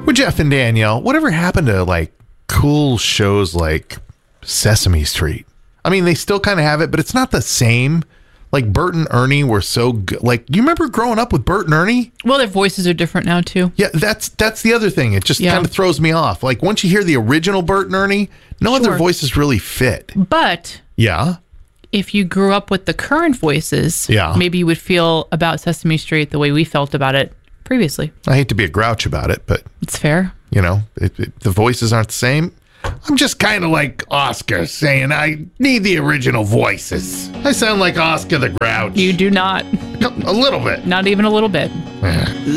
Well, Jeff and Danielle, whatever happened to like cool shows like Sesame Street? I mean, they still kind of have it, but it's not the same. Like Bert and Ernie were so good. Like, do you remember growing up with Bert and Ernie? Well, their voices are different now too. Yeah, that's the other thing. It just kind of throws me off. Like once you hear the original Bert and Ernie, no other voices really fit. But yeah, if you grew up with the current voices, maybe you would feel about Sesame Street the way we felt about it previously. I hate to be a grouch about it, but it's fair. You know, the voices aren't the same. I'm just kind of like Oscar saying I need the original voices. I sound like Oscar the Grouch. You do not. A little bit. Not even a little bit.